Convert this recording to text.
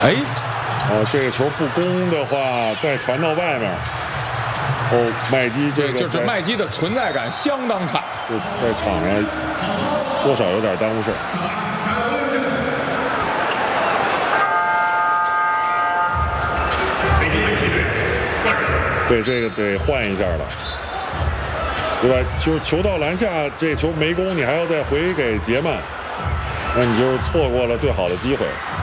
哎， 这个球不攻的话，再传到外面。麦基这个就是麦基的存在感相当差， 在场上多少有点耽误事。对，这个得换一下了，对吧？球到篮下，这球没攻，你还要再回给杰曼，那你就错过了最好的机会。